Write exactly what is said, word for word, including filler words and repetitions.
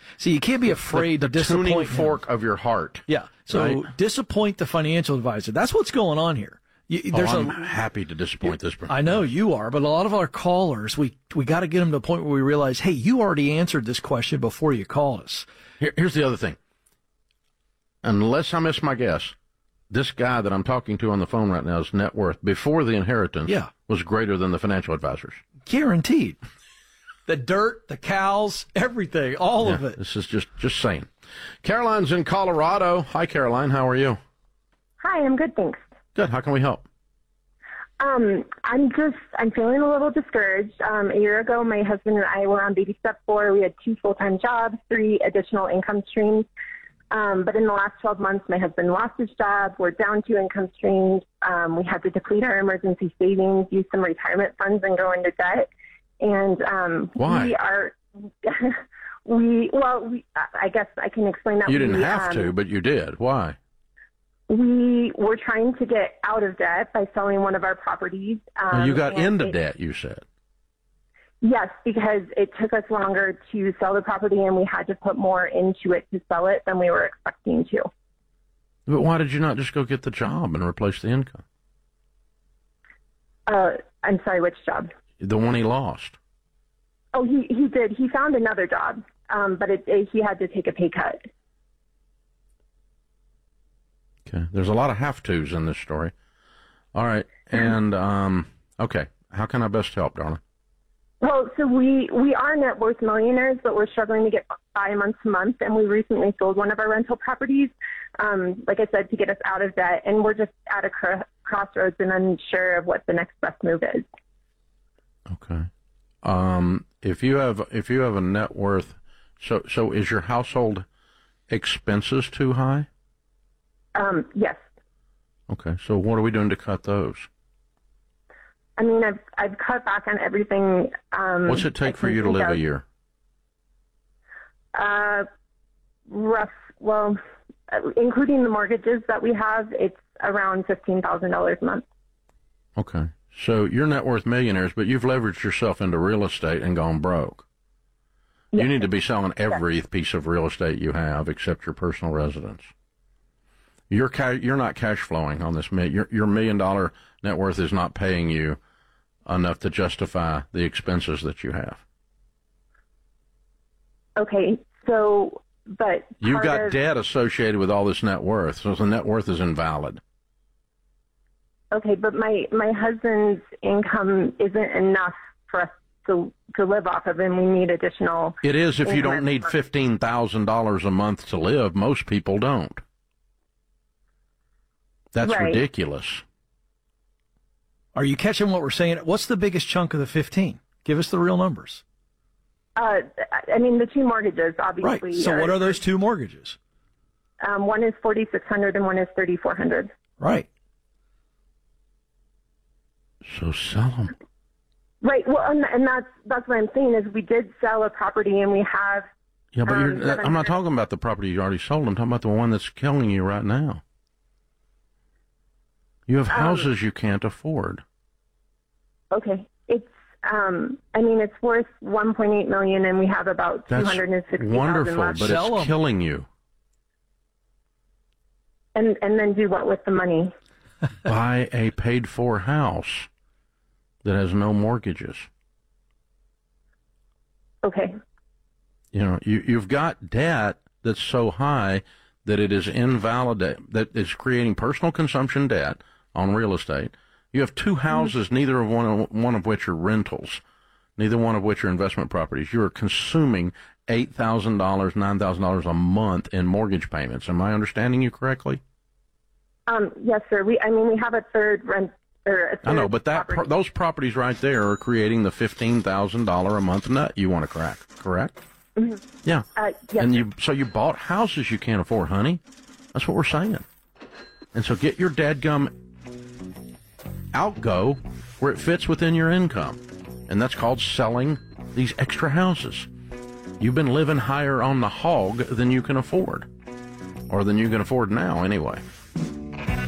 See, you can't be afraid the, to the disappoint tuning him. fork of your heart. Yeah. So right? disappoint the financial advisor. That's what's going on here. You, there's oh, I'm a, happy to disappoint this person. I know you are, but a lot of our callers, we we got to get them to the point where we realize, hey, you already answered this question before you called us. Here, here's the other thing. Unless I miss my guess, this guy that I'm talking to on the phone right now's net worth before the inheritance yeah. was greater than the financial advisors. Guaranteed. The dirt, the cows, everything, all yeah, of it. This is just, just saying. Caroline's in Colorado. Hi, Caroline. How are you? Hi, I'm good, thanks. Good. How can we help? Um, I'm just, I'm feeling a little discouraged. Um, a year ago, my husband and I were on baby step four. We had two full-time jobs, three additional income streams. Um, but in the last twelve months, my husband lost his job. We're down two income streams. Um, we had to deplete our emergency savings, use some retirement funds, and go into debt. And um, Why? we are, we, well, we, I guess I can explain that. You didn't we, have um, to, but you did. Why? We were trying to get out of debt by selling one of our properties. Um, Now, you got into it, debt, you said. Yes, because it took us longer to sell the property, and we had to put more into it to sell it than we were expecting to. But why did you not just go get the job and replace the income? Uh, I'm sorry, which job? The one he lost. Oh, he, he did. He found another job, um, but it, it, he had to take a pay cut. Okay. There's a lot of have-tos in this story. All right. And, um, okay. How can I best help, darling? Well, so we, we are net worth millionaires, but we're struggling to get by month to month, and we recently sold one of our rental properties, um, like I said, to get us out of debt, and we're just at a cr- crossroads and unsure of what the next best move is. Okay. Um, if you have if you have a net worth, so so is your household expenses too high? Um, yes. Okay. So what are we doing to cut those? I mean, I've I've cut back on everything. Um, What's it take for you to live a year? Uh, rough. Well, including the mortgages that we have, it's around fifteen thousand dollars a month. Okay. So you're net worth millionaires, but you've leveraged yourself into real estate and gone broke. Yes. You need to be selling every yes. piece of real estate you have except your personal residence. You're ca- you're not cash flowing on this. Your your million dollar net worth is not paying you enough to justify the expenses that you have. Okay, so but you've got of, debt associated with all this net worth, so the net worth is invalid. Okay, but my my husband's income isn't enough for us to to live off of, and we need additional. It is if you don't need fifteen thousand dollars a month to live. Most people don't. That's right. ridiculous. Are you catching what we're saying? What's the biggest chunk of the fifteen? Give us the real numbers. Uh, I mean, the two mortgages, obviously. Right. So are, what are those two mortgages? Um, one is forty-six hundred and one is thirty-four hundred. Right. So sell them. Right. Well, and, and that's that's what I'm saying is we did sell a property and we have. Yeah, but um, you're, I'm not talking about the property you already sold. I'm talking about the one that's killing you right now. You have houses um, you can't afford. Okay. It's. Um, I mean, it's worth one point eight million dollars, and we have about two hundred sixty thousand dollars wonderful, left. but Sell it's them. killing you. And and then do what with the money? Buy a paid-for house that has no mortgages. Okay. You know, you, you've got debt that's so high that it is invalid, that is creating personal consumption debt on real estate. You have two houses, mm-hmm. neither of one, of one of which are rentals, neither one of which are investment properties. You are consuming eight thousand dollars, nine thousand dollars a month in mortgage payments. Am I understanding you correctly? Um, yes, sir. We, I mean, we have a third rent. Or a third I know, but that property. pro- those properties right there are creating the fifteen thousand dollars a month nut you want to crack, correct? Mm-hmm. Yeah. Uh, yes, and sir. you, so you bought houses you can't afford, honey. That's what we're saying. And so get your dadgum outgo where it fits within your income. And that's called selling these extra houses. You've been living higher on the hog than you can afford. Or than you can afford now, anyway.